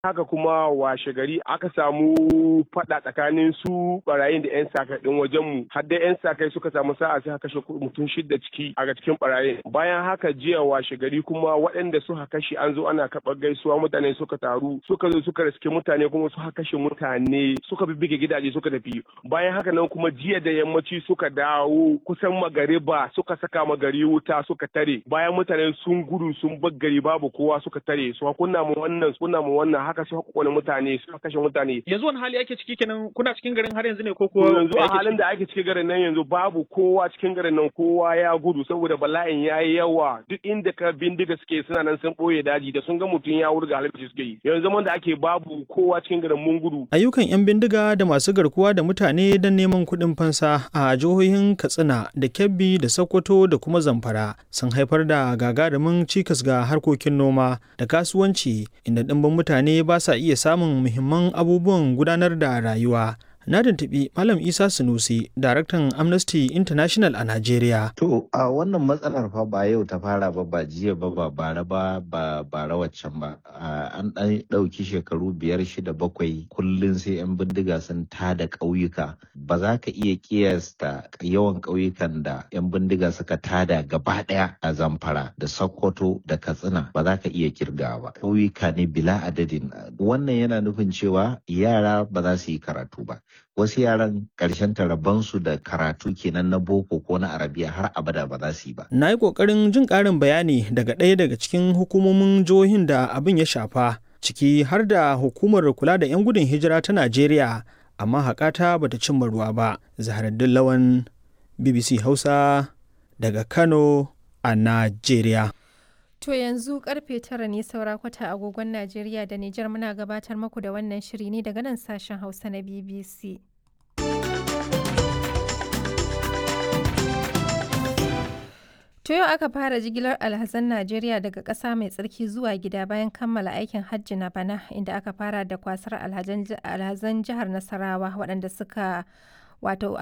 haka kuma washe gari aka samu fada tsakanin su barayin da 'yan sakai din wajen mu har da 'yan sakai suka samu sa'a sai kashe mutum 6 ciki a cikin barayin. Bayan haka jiya washe gari kuma waɗanda suka kashe an zo ana karɓar gaisuwa, mutane suka taru suka zo suka riske mutane kuma suka kashe mutane suka bibbige gidaje suka tafi. Bayan haka nan kuma jiya da yammaci suka dawo kusan magariba suka saka magari wuta suka tare, bayan mutane sun gudu sun bar gari babu kowa suka tare su kunna mu wannan haka su kone mutane suka kashe mutane. Yanzu wani hali ake ciki kenan, kuna cikin garin har yanzu ne ko kuwa? Yanzu a halin da ake cikin garin nan yanzu babu kowa cikin garin nan, kowa ya gudu saboda bala'in yayi yawa. Duk inda ka bindiga suke suna nan sun boye daji, da sun ga mutum ya wurga halin suke yi. Yanzu zaman da ake babu kowa cikin garin, mun gudu. Ayyukan 'yan bindiga da masu garkuwa da mutane don neman kuɗin fansa a jihohin Katsina da Kebbi da Sokoto da kuma Zamfara sun haifar da gagarumin cikas ga harkokin noma da kasuwanci, inda ɗimbin mutane ba sa iya samun muhimman abubuwan gudanar da rayuwa. Na tuntuɓi Malam Isa Sunusi, daraktan Amnesty International a Najeriya. To, a wannan matsalar fa ba yau ta fara ba jiya ba bara bara waccan ba. An ɗan ɗauki shekaru 5, 6, 7 kullum sai 'yan bindiga sun tada ƙauyuka. Ba za ka iya ƙiyasta yawan ƙauyukan da 'yan bindiga suka tada gaba ɗaya a Zamfara da Sokoto da Katsina, ba za ka iya kirgawa ba. Ƙauyuka ne bila adadin. Wannan yana nufin cewa yara ba za su yi karatu ba. Wasu yaran ƙarshen rabansu da karatu kenan na boko ko na arabiya har abada ba za su yi ba. Na yi ƙoƙarin jin ƙarin bayani daga ɗaya daga cikin hukumomin jihohin da abin ya shafa, ciki har da hukumar kula da 'yan gudun hijira ta Najeriya, amma haƙata bata cimma ruwa ba. Zaharaddin Lawan, BBC Hausa daga Kano a Najeriya. To yanzu karfe 9 ne saura kwata agogon Najeriya da Nijar, muna gabatar muku da wannan shiri ne daga nan sashen Hausa na BBC. To yau aka fara jigilar alhazan Najeriya daga ƙasa mai tsarki zuwa gida bayan kammala aikin hajji na bana, inda aka fara da kwasar alhazan jihar Nasarawa waɗanda suka